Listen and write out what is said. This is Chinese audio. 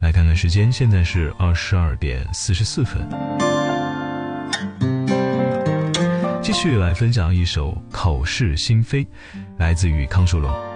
来看看时间，现在是22:44。继续来分享一首《口是心非》，来自于康树龙。